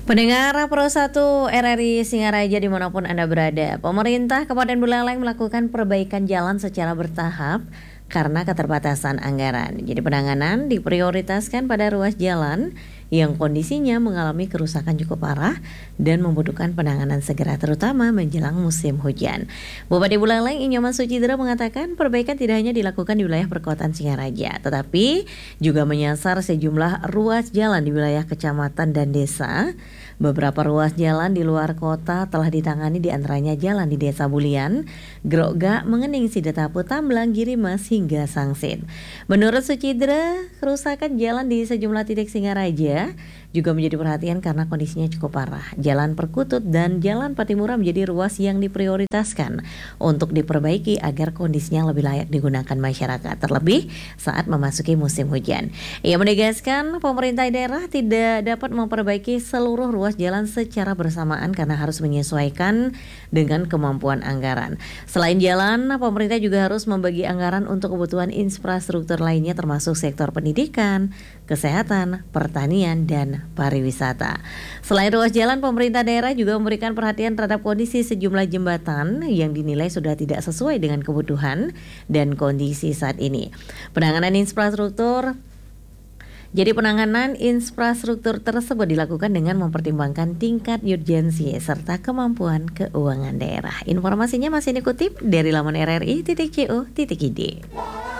Pendengar Pro 1 RRI Singaraja dimanapun Anda berada, pemerintah Kabupaten Buleleng melakukan perbaikan jalan secara bertahap karena keterbatasan anggaran. Jadi penanganan diprioritaskan pada ruas jalan yang kondisinya mengalami kerusakan cukup parah dan membutuhkan penanganan segera terutama menjelang musim hujan. Bupati Buleleng Inyoman Sucidra mengatakan perbaikan tidak hanya dilakukan di wilayah perkotaan Singaraja, tetapi juga menyasar sejumlah ruas jalan di wilayah kecamatan dan desa. Beberapa ruas jalan di luar kota telah ditangani, di antaranya jalan di Desa Bulian, Grogga, Mengening, Sidetapu, Tamblang, Girimas hingga Sangsit. Menurut Sucidra, kerusakan jalan di sejumlah titik Singaraja juga menjadi perhatian karena kondisinya cukup parah. Jalan Perkutut dan Jalan Patimura menjadi ruas yang diprioritaskan untuk diperbaiki agar kondisinya lebih layak digunakan masyarakat, terlebih saat memasuki musim hujan. Ia menegaskan pemerintah daerah tidak dapat memperbaiki seluruh ruas jalan secara bersamaan karena harus menyesuaikan dengan kemampuan anggaran. Selain jalan, pemerintah juga harus membagi anggaran untuk kebutuhan infrastruktur lainnya termasuk sektor pendidikan, kesehatan, pertanian, dan pariwisata. Selain ruas jalan, pemerintah daerah juga memberikan perhatian terhadap kondisi sejumlah jembatan yang dinilai sudah tidak sesuai dengan kebutuhan dan kondisi saat ini. Penanganan infrastruktur tersebut dilakukan dengan mempertimbangkan tingkat urgensi serta kemampuan keuangan daerah. Informasinya masih dikutip dari laman RRI.co.id.